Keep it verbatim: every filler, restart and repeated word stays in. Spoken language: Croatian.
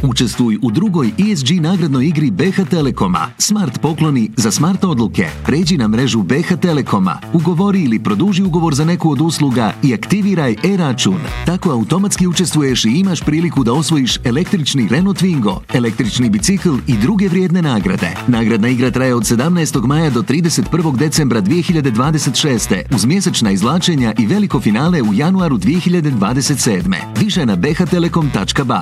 Učestvuj u drugoj E S G nagradnoj igri B H Telekoma. Smart pokloni za smart odluke. Pređi na mrežu B H Telekoma, ugovori ili produži ugovor za neku od usluga i aktiviraj e-račun. Tako automatski učestvuješ i imaš priliku da osvojiš električni Renault Twingo, električni bicikl i druge vrijedne nagrade. Nagradna igra traje od sedamnaestog maja do trideset prvog decembra dvije hiljade dvadeset šeste uz mjesečna izvlačenja i veliko finale u januaru dvije hiljade dvadeset sedme. Više na b h telekom tačka b a.